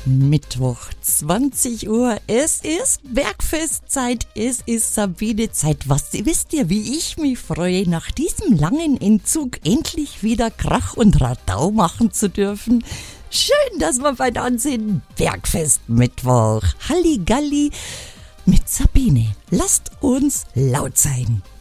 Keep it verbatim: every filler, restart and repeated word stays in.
Mittwoch, zwanzig Uhr. Es ist Bergfestzeit, es ist Sabinezeit. Was wisst ihr, wie ich mich freue, nach diesem langen Entzug endlich wieder Krach und Radau machen zu dürfen? Schön, dass wir beieinander sind. Bergfest Mittwoch. Halligalli mit Sabine. Lasst uns laut sein.